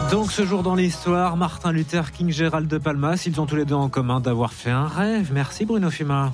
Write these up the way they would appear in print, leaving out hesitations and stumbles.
Donc ce jour dans l'histoire, Martin Luther King, Gérald de Palmas, ils ont tous les deux en commun d'avoir fait un rêve. Merci Bruno Fima.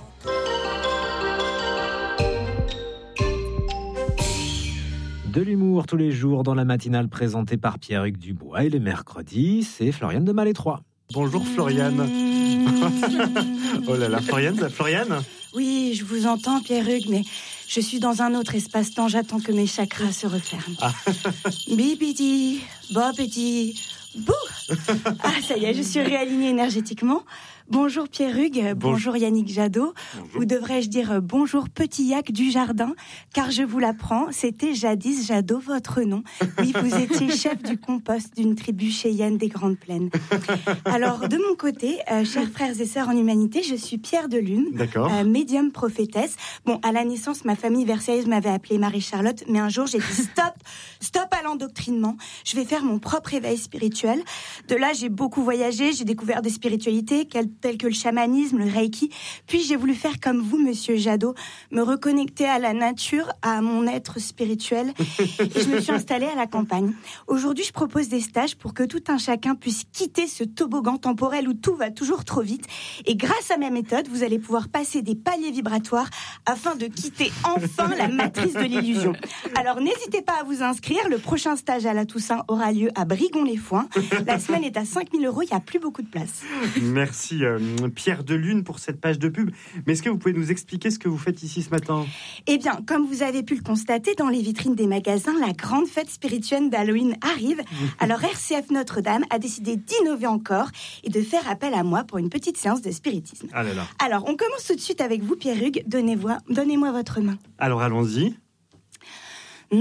De l'humour tous les jours dans la matinale présentée par Pierre-Hugues Dubois. Et les mercredis, c'est Floriane de Malétroit. Bonjour Floriane. Oh là là, Floriane. Oui, je vous entends Pierre-Hugues, mais je suis dans un autre espace-temps, j'attends que mes chakras se referment. Bibidi, bobidi, bouh. Ah, ça y est, je suis réalignée énergétiquement. Bonjour Pierre-Hugues, bonjour Yannick Jadot, bonjour. Ou devrais-je dire bonjour Petit Yac du Jardin, car je vous l'apprends, c'était jadis Jadot votre nom. Oui, vous étiez chef du compost d'une tribu cheyenne des Grandes Plaines. Alors, de mon côté, chers frères et sœurs en humanité, je suis Pierre de Lune, médium prophétesse. Bon, à la naissance, ma famille versaillaise m'avait appelée Marie-Charlotte, mais un jour, j'ai dit stop à l'endoctrinement. Je vais faire mon propre éveil spirituel. De là, j'ai beaucoup voyagé, j'ai découvert des spiritualités tels que le chamanisme, le reiki. Puis j'ai voulu faire comme vous, monsieur Jadot, me reconnecter à la nature, à mon être spirituel. Et je me suis installée à la campagne. Aujourd'hui, je propose des stages pour que tout un chacun puisse quitter ce toboggan temporel où tout va toujours trop vite. Et grâce à ma méthode, vous allez pouvoir passer des paliers vibratoires afin de quitter enfin la matrice de l'illusion. Alors n'hésitez pas à vous inscrire. Le prochain stage à la Toussaint aura lieu à Brigon-les-Foins. La semaine est à 5 000 €. Il n'y a plus beaucoup de place. Merci Pierre de Lune pour cette page de pub. Mais est-ce que vous pouvez nous expliquer ce que vous faites ici ce matin ? Eh bien, comme vous avez pu le constater dans les vitrines des magasins, la grande fête spirituelle d'Halloween arrive. Alors RCF Notre-Dame a décidé d'innover encore et de faire appel à moi pour une petite séance de spiritisme. Ah là là. Alors, on commence tout de suite avec vous, Pierre-Hugues. Donnez-moi votre main. Alors, allons-y. J'ai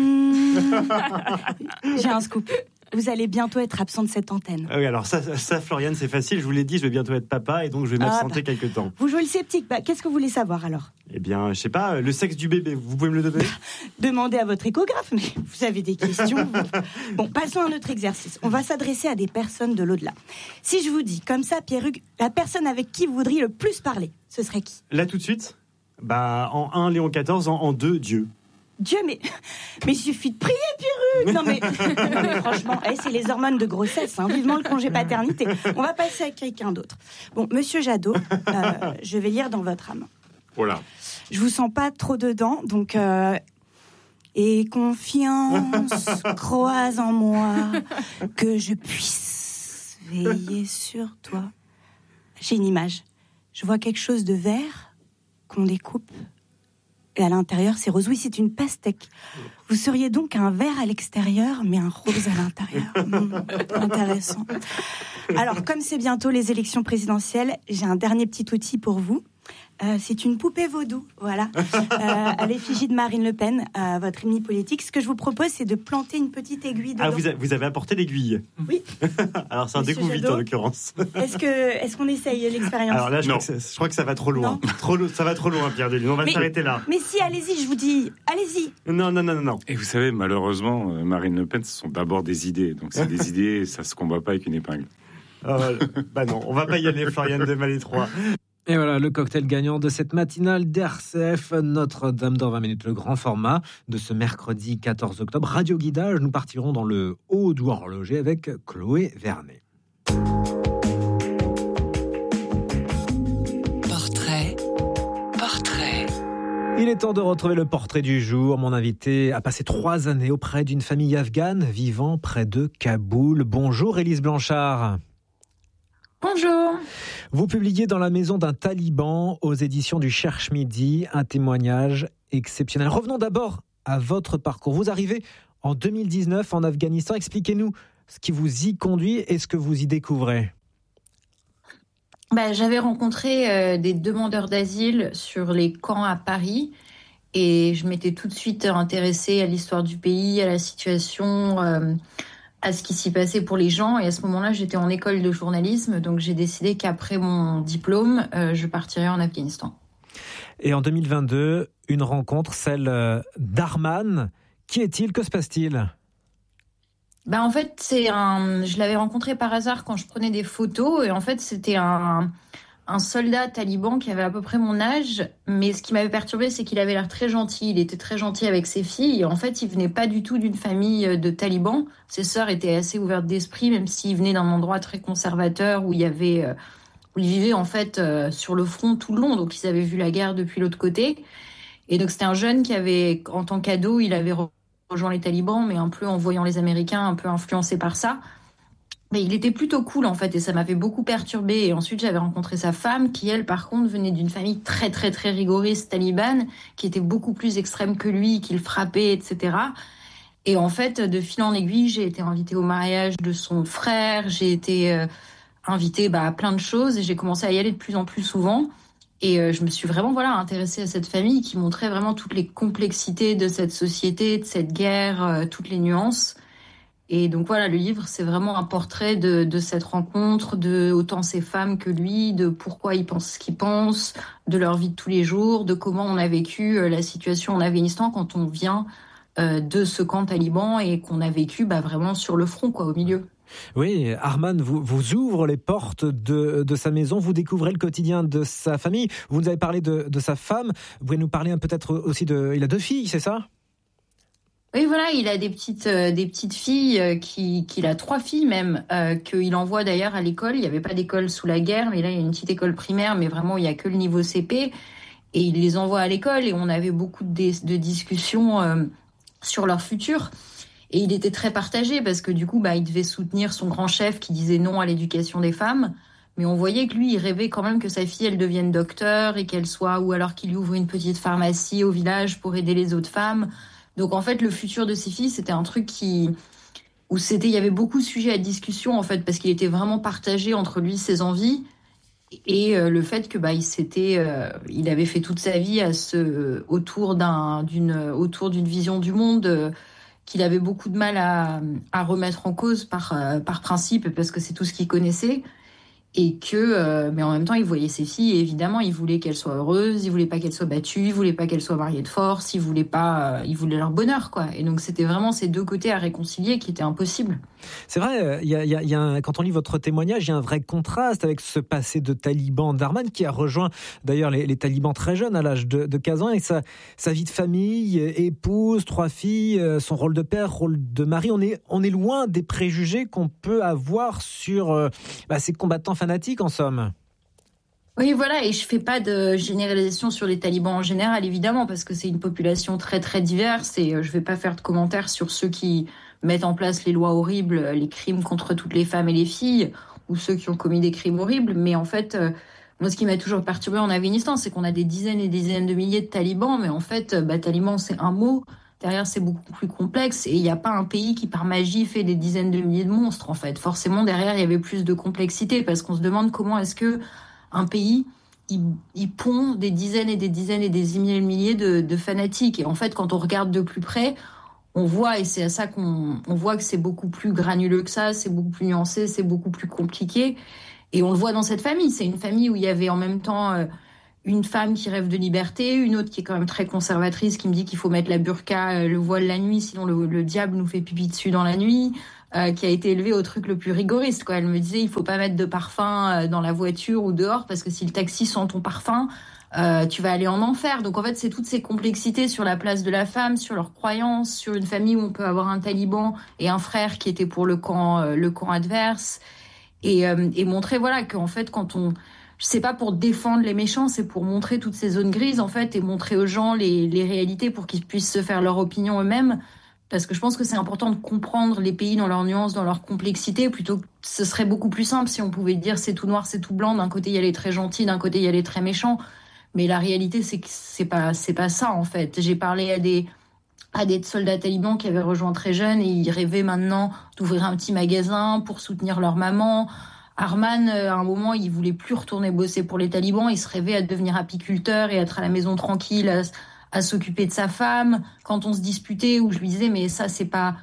un scoop. Vous allez bientôt être absent de cette antenne. Ah oui, alors ça, Floriane, c'est facile. Je vous l'ai dit, je vais bientôt être papa et donc je vais m'absenter quelque temps. Vous jouez le sceptique. Qu'est-ce que vous voulez savoir alors ? Eh bien, je sais pas, le sexe du bébé, vous pouvez me le donner ? Demandez à votre échographe, mais vous avez des questions. Bon, passons à un autre exercice. On va s'adresser à des personnes de l'au-delà. Si je vous dis, comme ça, Pierre-Hugues, la personne avec qui vous voudriez le plus parler, ce serait qui ? Là, tout de suite ? En 1, Léon XIV, en 2, Dieu. Dieu, mais il suffit de prier, Pierre-Hugues. Non mais franchement, c'est les hormones de grossesse, vivement le congé paternité. On va passer à quelqu'un d'autre. Bon, monsieur Jadot, je vais lire dans votre âme. Oh là. Je vous sens pas trop dedans, donc et confiance, crois en moi, que je puisse veiller sur toi. J'ai une image. Je vois quelque chose de vert qu'on découpe. Et à l'intérieur, c'est rose. Oui, c'est une pastèque. Vous seriez donc un vert à l'extérieur, mais un rose à l'intérieur. Intéressant. Alors, comme c'est bientôt les élections présidentielles, j'ai un dernier petit outil pour vous. C'est une poupée vaudou, voilà, à l'effigie de Marine Le Pen, votre ennemi politique. Ce que je vous propose, c'est de planter une petite aiguille dedans. Ah, vous avez apporté l'aiguille ? Oui. Alors, c'est un découvite en l'occurrence. Est-ce qu'on essaye l'expérience ? Alors là, je crois que ça va trop loin. Ça va trop loin, Pierre de Lune. On va s'arrêter là. Mais si, allez-y, je vous dis, allez-y. Non. Et vous savez, malheureusement, Marine Le Pen, ce sont d'abord des idées. Donc, c'est des idées, ça se combat pas avec une épingle. Non, on va pas y aller, Floriane de Malétroit. Et voilà, le cocktail gagnant de cette matinale d'RCF Notre-Dame dans 20 minutes, le grand format de ce mercredi 14 octobre. Radio Guidage, nous partirons dans le haut du horloger avec Chloé Vernet. Portrait. Il est temps de retrouver le portrait du jour. Mon invité a passé 3 années auprès d'une famille afghane vivant près de Kaboul. Bonjour Élise Blanchard. Bonjour. Vous publiez dans la maison d'un taliban aux éditions du Cherche Midi un témoignage exceptionnel. Revenons d'abord à votre parcours. Vous arrivez en 2019 en Afghanistan. Expliquez-nous ce qui vous y conduit et ce que vous y découvrez. J'avais rencontré des demandeurs d'asile sur les camps à Paris et je m'étais tout de suite intéressée à l'histoire du pays, à la situation, à ce qui s'y passait pour les gens. Et à ce moment-là, j'étais en école de journalisme, donc j'ai décidé qu'après mon diplôme, je partirais en Afghanistan. Et en 2022, une rencontre, celle d'Arman. Qui est-il ? Que se passe-t-il ? En fait, je l'avais rencontré par hasard quand je prenais des photos. Et en fait, c'était un un soldat taliban qui avait à peu près mon âge, mais ce qui m'avait perturbée, c'est qu'il avait l'air très gentil. Il était très gentil avec ses filles. Et en fait, il venait pas du tout d'une famille de talibans. Ses sœurs étaient assez ouvertes d'esprit, même s'il venait d'un endroit très conservateur où où ils vivaient en fait sur le front tout le long. Donc, ils avaient vu la guerre depuis l'autre côté. Et donc, c'était un jeune qui avait, en tant qu'ado, il avait rejoint les talibans, mais un peu en voyant les Américains, un peu influencé par ça. Mais il était plutôt cool en fait et ça m'avait beaucoup perturbée. Et ensuite j'avais rencontré sa femme qui elle par contre venait d'une famille très très très rigoriste talibane qui était beaucoup plus extrême que lui, qui le frappait, etc. Et en fait de fil en aiguille j'ai été invitée au mariage de son frère, j'ai été invitée à plein de choses et j'ai commencé à y aller de plus en plus souvent. Et je me suis vraiment intéressée à cette famille qui montrait vraiment toutes les complexités de cette société, de cette guerre, toutes les nuances. Et donc le livre, c'est vraiment un portrait de cette rencontre, de autant ces femmes que lui, de pourquoi ils pensent ce qu'ils pensent, de leur vie de tous les jours, de comment on a vécu la situation en Afghanistan quand on vient de ce camp taliban et qu'on a vécu vraiment sur le front, au milieu. Oui, Arman vous ouvre les portes de sa maison, vous découvrez le quotidien de sa famille. Vous nous avez parlé de sa femme, vous pouvez nous parler peut-être aussi il a 2 filles, c'est ça ? Oui, il a des petites filles, qu'il a 3 filles même, qu'il envoie d'ailleurs à l'école. Il n'y avait pas d'école sous la guerre, mais là, il y a une petite école primaire, mais vraiment, il n'y a que le niveau CP. Et il les envoie à l'école et on avait beaucoup de discussions sur leur futur. Et il était très partagé parce que du coup, il devait soutenir son grand chef qui disait non à l'éducation des femmes. Mais on voyait que lui, il rêvait quand même que sa fille, elle devienne docteur et qu'elle soit, ou alors qu'il ouvre une petite pharmacie au village pour aider les autres femmes. Donc en fait, le futur de ses filles, c'était un truc il y avait beaucoup de sujets à discussion en fait, parce qu'il était vraiment partagé entre lui, ses envies, et le fait que il avait fait toute sa vie autour d'une vision du monde qu'il avait beaucoup de mal à remettre en cause par principe, parce que c'est tout ce qu'il connaissait. Et mais en même temps, il voyait ses filles et évidemment, il voulait qu'elles soient heureuses, il voulait pas qu'elles soient battues, il voulait pas qu'elles soient mariées de force, il voulait leur bonheur, Et donc, c'était vraiment ces 2 côtés à réconcilier qui étaient impossibles. C'est vrai, quand on lit votre témoignage, il y a un vrai contraste avec ce passé de taliban d'Arman qui a rejoint d'ailleurs les talibans très jeunes, à l'âge de 15 ans, et sa vie de famille, épouse, 3 filles, son rôle de père, rôle de mari. On est loin des préjugés qu'on peut avoir sur ces combattants fanatiques, en somme. Oui, et je fais pas de généralisation sur les talibans en général, évidemment, parce que c'est une population très, très diverse et je vais pas faire de commentaires sur ceux qui mettent en place les lois horribles, les crimes contre toutes les femmes et les filles, ou ceux qui ont commis des crimes horribles. Mais en fait, moi, ce qui m'a toujours perturbée en Afghanistan, c'est qu'on a des dizaines et des dizaines de milliers de talibans, mais en fait, taliban, c'est un mot. Derrière, c'est beaucoup plus complexe et il n'y a pas un pays qui, par magie, fait des dizaines de milliers de monstres, en fait. Forcément, derrière, il y avait plus de complexité parce qu'on se demande comment est-ce que un pays, il pond des dizaines et des dizaines et des milliers de fanatiques. Et en fait, quand on regarde de plus près, on voit, et c'est à ça qu'on voit que c'est beaucoup plus granuleux que ça, c'est beaucoup plus nuancé, c'est beaucoup plus compliqué. Et on le voit dans cette famille. C'est une famille où il y avait en même temps une femme qui rêve de liberté, une autre qui est quand même très conservatrice, qui me dit qu'il faut mettre la burqa, le voile la nuit, sinon le diable nous fait pipi dessus dans la nuit, qui a été élevée au truc le plus rigoriste, Elle me disait, il faut pas mettre de parfum dans la voiture ou dehors, parce que si le taxi sent ton parfum, tu vas aller en enfer. Donc en fait, c'est toutes ces complexités sur la place de la femme, sur leurs croyances, sur une famille où on peut avoir un taliban et un frère qui était pour le camp adverse, et montrer qu'en fait, c'est pas pour défendre les méchants, c'est pour montrer toutes ces zones grises, en fait, et montrer aux gens les réalités pour qu'ils puissent se faire leur opinion eux-mêmes. Parce que je pense que c'est important de comprendre les pays dans leurs nuances, dans leur complexité, plutôt que ce serait beaucoup plus simple si on pouvait dire c'est tout noir, c'est tout blanc, d'un côté il y a les très gentils, d'un côté il y a les très méchants. Mais la réalité, c'est que c'est pas ça, en fait. J'ai parlé à des soldats talibans qui avaient rejoint très jeunes et ils rêvaient maintenant d'ouvrir un petit magasin pour soutenir leur maman. Arman, à un moment, il voulait plus retourner bosser pour les talibans. Il se rêvait à devenir apiculteur et être à la maison tranquille, à s'occuper de sa femme. Quand on se disputait, où je lui disais, mais ça c'est pas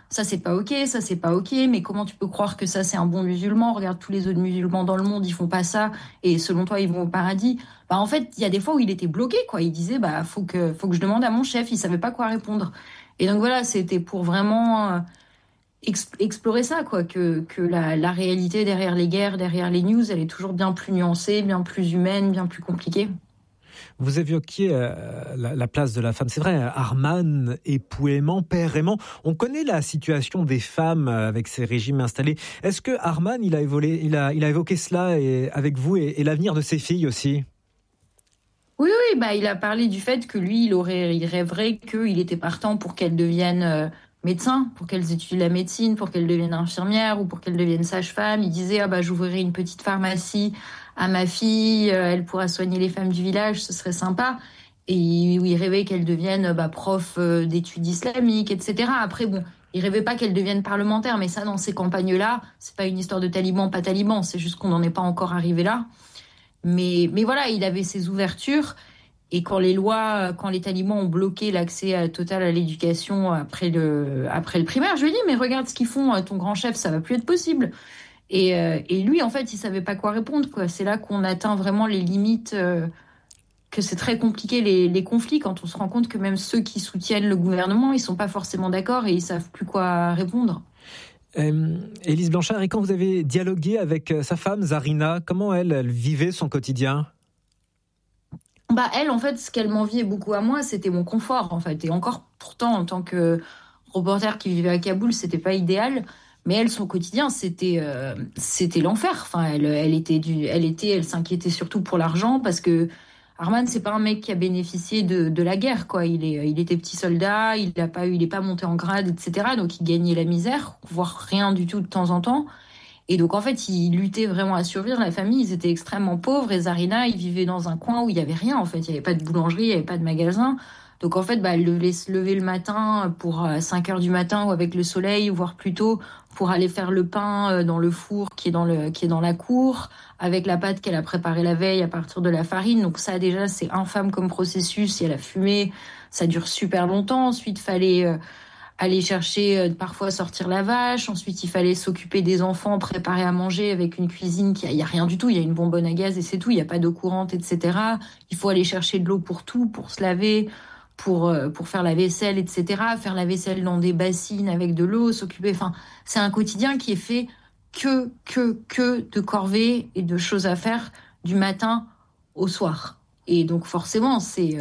ok, mais comment tu peux croire que ça c'est un bon musulman? Regarde tous les autres musulmans dans le monde, ils font pas ça, et selon toi ils vont au paradis. En fait, il y a des fois où il était bloqué, Il disait, faut que je demande à mon chef, il savait pas quoi répondre. Et donc c'était pour vraiment explorer ça, quoi, que la réalité derrière les guerres, derrière les news, elle est toujours bien plus nuancée, bien plus humaine, bien plus compliquée. Vous évoquiez la place de la femme. C'est vrai, Arman, époux aimant, père aimant. On connaît la situation des femmes avec ces régimes installés. Est-ce que Arman, il a évoqué cela avec vous et l'avenir de ses filles aussi ? Oui, il a parlé du fait que lui, il rêverait qu'il était partant pour qu'elles deviennent médecins, pour qu'elles étudient la médecine, pour qu'elles deviennent infirmières ou pour qu'elles deviennent sages-femmes. Il disait, j'ouvrirai une petite pharmacie à ma fille, elle pourra soigner les femmes du village, ce serait sympa. Et il rêvait qu'elle devienne prof d'études islamiques, etc. Après, il rêvait pas qu'elle devienne parlementaire, mais ça, dans ces campagnes-là, c'est pas une histoire de taliban, pas taliban, c'est juste qu'on n'en est pas encore arrivé là. Mais voilà, il avait ses ouvertures. Et quand les talibans ont bloqué l'accès total à l'éducation après le primaire, je lui ai dit, mais regarde ce qu'ils font, ton grand chef, ça va plus être possible. Et lui, en fait, il savait pas quoi répondre, quoi. C'est là qu'on atteint vraiment les limites, que c'est très compliqué les conflits, quand on se rend compte que même ceux qui soutiennent le gouvernement, ils sont pas forcément d'accord et ils savent plus quoi répondre. Élise Blanchard, et quand vous avez dialogué avec sa femme, Zarina, comment elle vivait son quotidien ? Elle, en fait, ce qu'elle m'enviait beaucoup à moi, c'était mon confort, en fait. Et encore, pourtant, en tant que reporter qui vivait à Kaboul, c'était pas idéal. Mais elle, son quotidien, c'était l'enfer. Enfin, elle s'inquiétait surtout pour l'argent parce que Arman, c'est pas un mec qui a bénéficié de la guerre, quoi. Il était petit soldat, il est pas monté en grade, etc. Donc, il gagnait la misère, voire rien du tout de temps en temps. Et donc, en fait, ils luttaient vraiment à survivre. La famille, ils étaient extrêmement pauvres. Et Zarina, ils vivaient dans un coin où il n'y avait rien, en fait. Il n'y avait pas de boulangerie, il n'y avait pas de magasin. Donc, en fait, elle devait se lever le matin pour 5 heures du matin ou avec le soleil, voire plus tôt, pour aller faire le pain dans le four qui est dans la cour, avec la pâte qu'elle a préparée la veille à partir de la farine. Donc, ça, déjà, c'est infâme comme processus. Il y a la fumée, ça dure super longtemps. Ensuite, il fallait aller chercher, parfois sortir la vache. Ensuite, il fallait s'occuper des enfants, préparer à manger avec une cuisine il y a rien du tout. Il y a une bonbonne à gaz et c'est tout. Il n'y a pas d'eau courante, etc. Il faut aller chercher de l'eau pour tout, pour se laver, pour faire la vaisselle, etc. Faire la vaisselle dans des bassines avec de l'eau, s'occuper. Enfin, c'est un quotidien qui est fait que de corvées et de choses à faire du matin au soir. Et donc, forcément,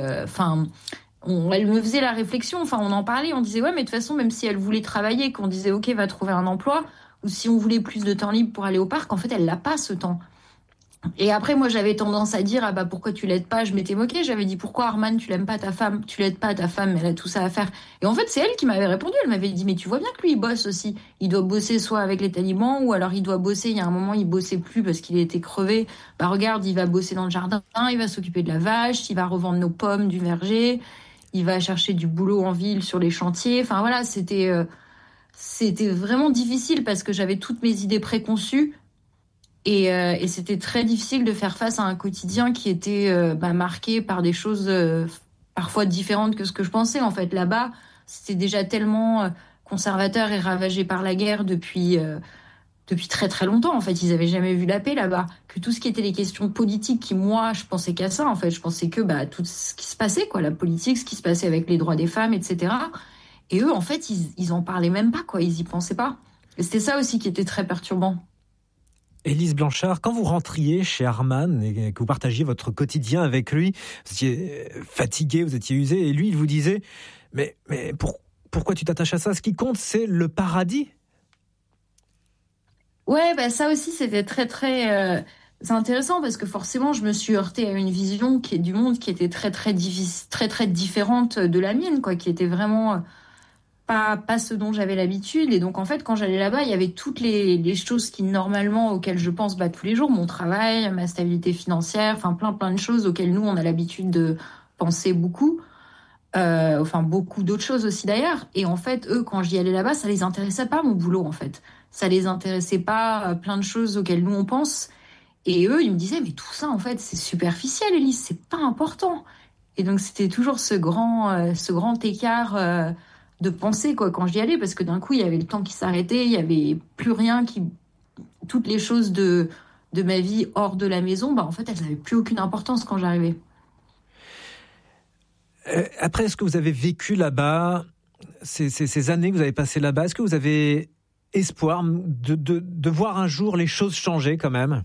elle me faisait la réflexion, on en parlait, on disait ouais, mais de toute façon, même si elle voulait travailler, qu'on disait ok, va trouver un emploi, ou si on voulait plus de temps libre pour aller au parc, en fait, elle n'a pas ce temps. Et après, moi, j'avais tendance à dire pourquoi tu l'aides pas ? Je m'étais moquée, j'avais dit pourquoi Arman, tu l'aimes pas ta femme, tu l'aides pas ta femme, elle a tout ça à faire. Et en fait, c'est elle qui m'avait répondu, elle m'avait dit mais tu vois bien que lui, il bosse aussi. Il doit bosser soit avec les talibans, ou alors il doit bosser, il y a un moment, il bossait plus parce qu'il était crevé. Regarde, il va bosser dans le jardin, il va s'occuper de la vache, il va revendre nos pommes du verger. Il va chercher du boulot en ville sur les chantiers. Enfin voilà, c'était vraiment difficile parce que j'avais toutes mes idées préconçues et c'était très difficile de faire face à un quotidien qui était marqué par des choses parfois différentes que ce que je pensais. En fait, là-bas, c'était déjà tellement conservateur et ravagé par la guerre depuis très très longtemps. En fait, ils avaient jamais vu la paix là-bas. Que tout ce qui était les questions politiques, moi, je pensais qu'à ça. En fait, je pensais que tout ce qui se passait, quoi, la politique, ce qui se passait avec les droits des femmes, etc. Et eux, en fait, ils en parlaient même pas, quoi. Ils y pensaient pas. Et c'était ça aussi qui était très perturbant. Élise Blanchard, quand vous rentriez chez Arman et que vous partagiez votre quotidien avec lui, vous étiez fatigué, vous étiez usé, et lui, il vous disait mais pourquoi tu t'attaches à ça ? Ce qui compte, c'est le paradis. Ouais, ça aussi, c'était très, très c'est intéressant parce que forcément, je me suis heurtée à une vision du monde qui était très, très, très, très différente de la mienne, quoi, qui était vraiment pas ce dont j'avais l'habitude. Et donc, en fait, quand j'allais là-bas, il y avait toutes les choses qui, auxquelles je pense tous les jours, mon travail, ma stabilité financière, plein de choses auxquelles nous, on a l'habitude de penser beaucoup. Beaucoup d'autres choses aussi d'ailleurs. Et en fait, eux, quand j'y allais là-bas, ça les intéressait pas, mon boulot, en fait. Ça les intéressait pas, plein de choses auxquelles nous, on pense. Et eux, ils me disaient, mais tout ça, en fait, c'est superficiel, Élise, c'est pas important. Et donc, c'était toujours ce grand écart de pensée, quoi, quand j'y allais, parce que d'un coup, il y avait le temps qui s'arrêtait, il y avait plus rien toutes les choses de ma vie hors de la maison, en fait, elles n'avaient plus aucune importance quand j'arrivais. Après, est-ce que vous avez vécu là-bas, ces années que vous avez passées là-bas, est-ce que vous avez espoir de voir un jour les choses changer quand même?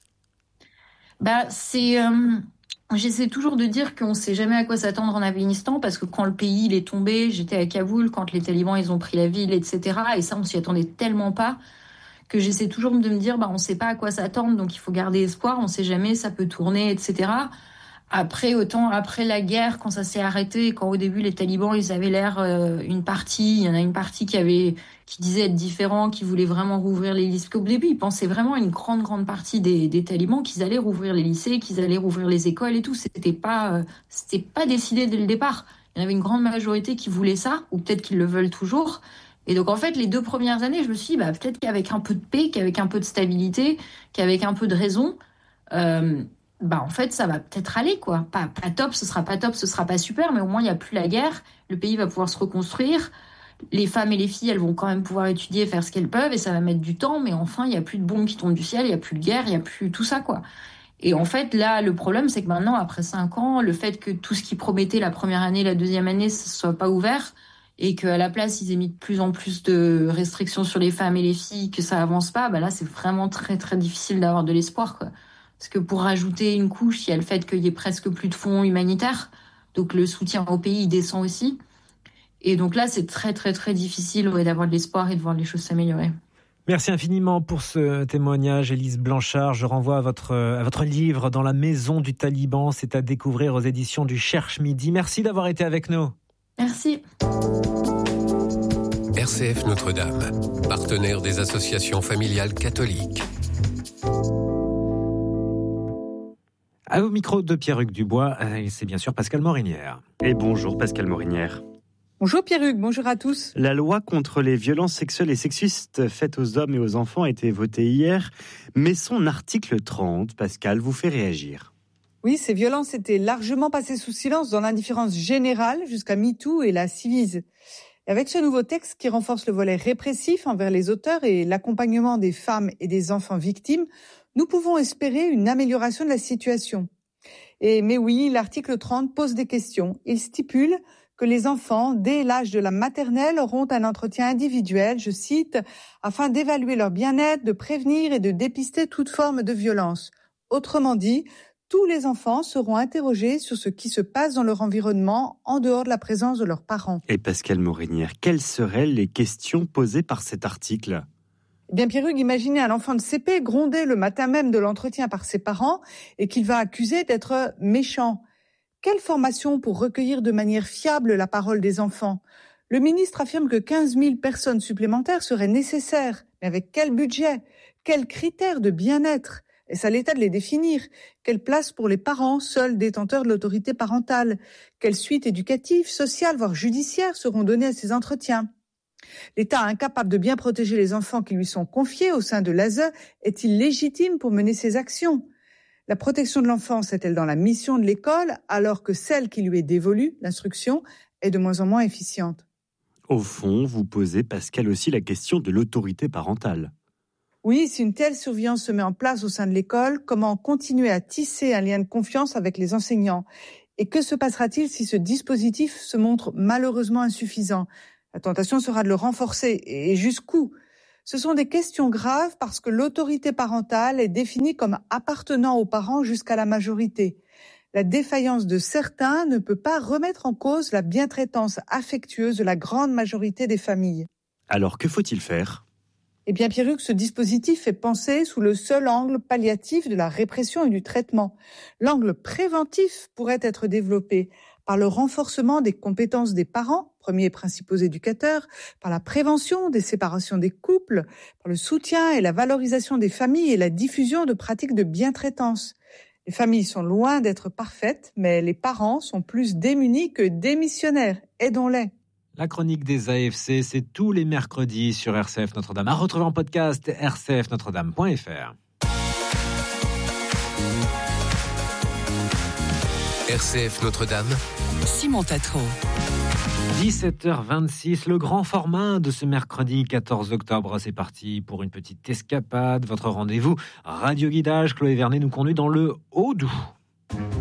J'essaie toujours de dire qu'on ne sait jamais à quoi s'attendre en Afghanistan, parce que quand le pays il est tombé, j'étais à Kaboul, quand les talibans ils ont pris la ville, etc. Et ça, on s'y attendait tellement pas que j'essaie toujours de me dire, on ne sait pas à quoi s'attendre, donc il faut garder espoir, on ne sait jamais, ça peut tourner, etc. Après, autant après la guerre, quand ça s'est arrêté, quand au début les talibans ils avaient l'air il y en a une partie qui disait être différent, qui voulait vraiment rouvrir les lycées. Au début, ils pensaient vraiment une grande partie des talibans qu'ils allaient rouvrir les lycées, qu'ils allaient rouvrir les écoles et tout. C'était pas décidé dès le départ. Il y en avait une grande majorité qui voulait ça, ou peut-être qu'ils le veulent toujours. Et donc en fait, les 2 premières années, je me suis dit, peut-être qu'avec un peu de paix, qu'avec un peu de stabilité, qu'avec un peu de raison, en fait, ça va peut-être aller, quoi. Pas top, ce sera pas super, mais au moins, il n'y a plus la guerre. Le pays va pouvoir se reconstruire. Les femmes et les filles, elles vont quand même pouvoir étudier, faire ce qu'elles peuvent, et ça va mettre du temps, mais enfin, il n'y a plus de bombes qui tombent du ciel, il n'y a plus de guerre, il n'y a plus tout ça, quoi. Et en fait, là, le problème, c'est que maintenant, après 5 ans, le fait que tout ce qui promettait la première année, la deuxième année, ça ne soit pas ouvert, et qu'à la place, ils aient mis de plus en plus de restrictions sur les femmes et les filles, que ça avance pas, là, c'est vraiment très, très difficile d'avoir de l'espoir, quoi. Parce que pour rajouter une couche, il y a le fait qu'il y ait presque plus de fonds humanitaires. Donc le soutien au pays, il descend aussi. Et donc là, c'est très, très, très difficile d'avoir de l'espoir et de voir les choses s'améliorer. Merci infiniment pour ce témoignage, Élise Blanchard. Je renvoie à votre livre « Dans la maison du Taliban ». C'est à découvrir aux éditions du Cherche Midi. Merci d'avoir été avec nous. Merci. RCF Notre-Dame, partenaire des associations familiales catholiques. Au micro de Pierre-Hugues Dubois, c'est bien sûr Pascal Morinière. Et bonjour Pascal Morinière. Bonjour Pierre-Hugues, bonjour à tous. La loi contre les violences sexuelles et sexistes faites aux hommes et aux enfants a été votée hier, mais son article 30, Pascal, vous fait réagir. Oui, ces violences étaient largement passées sous silence dans l'indifférence générale jusqu'à MeToo et la Civise. Et avec ce nouveau texte qui renforce le volet répressif envers les auteurs et l'accompagnement des femmes et des enfants victimes, nous pouvons espérer une amélioration de la situation. Mais oui, l'article 30 pose des questions. Il stipule que les enfants, dès l'âge de la maternelle, auront un entretien individuel, je cite, afin d'évaluer leur bien-être, de prévenir et de dépister toute forme de violence. Autrement dit, tous les enfants seront interrogés sur ce qui se passe dans leur environnement en dehors de la présence de leurs parents. Et Pascal Morinière, quelles seraient les questions posées par cet article ? Eh bien, Pierre-Hugues, imaginez un enfant de CP grondé le matin même de l'entretien par ses parents et qu'il va accuser d'être méchant. Quelle formation pour recueillir de manière fiable la parole des enfants ? Le ministre affirme que 15 000 personnes supplémentaires seraient nécessaires. Mais avec quel budget ? Quels critères de bien-être ? Est-ce à l'État de les définir ? Quelle place pour les parents, seuls détenteurs de l'autorité parentale ? Quelles suites éducatives, sociales, voire judiciaires seront données à ces entretiens ? L'État incapable de bien protéger les enfants qui lui sont confiés au sein de l'ASE est-il légitime pour mener ses actions ? La protection de l'enfance est-elle dans la mission de l'école alors que celle qui lui est dévolue, l'instruction, est de moins en moins efficiente ? Au fond, vous posez, Pascal, aussi la question de l'autorité parentale. Oui, si une telle surveillance se met en place au sein de l'école, comment continuer à tisser un lien de confiance avec les enseignants ? Et que se passera-t-il si ce dispositif se montre malheureusement insuffisant ? La tentation sera de le renforcer. Et jusqu'où ? Ce sont des questions graves parce que l'autorité parentale est définie comme appartenant aux parents jusqu'à la majorité. La défaillance de certains ne peut pas remettre en cause la bientraitance affectueuse de la grande majorité des familles. Alors, que faut-il faire ? Eh bien, Pierre-Hugues, ce dispositif est pensé sous le seul angle palliatif de la répression et du traitement. L'angle préventif pourrait être développé par le renforcement des compétences des parents, premiers et principaux éducateurs, par la prévention des séparations des couples, par le soutien et la valorisation des familles et la diffusion de pratiques de bientraitance. Les familles sont loin d'être parfaites, mais les parents sont plus démunis que démissionnaires. Aidons-les. La chronique des AFC, c'est tous les mercredis sur RCF Notre-Dame. À retrouver en podcast rcfnotredame.fr. RCF Notre-Dame, Simon Tatro. 17h26, le grand format de ce mercredi 14 octobre. C'est parti pour une petite escapade. Votre rendez-vous radio guidage. Chloé Vernet nous conduit dans le Haut-Doubs.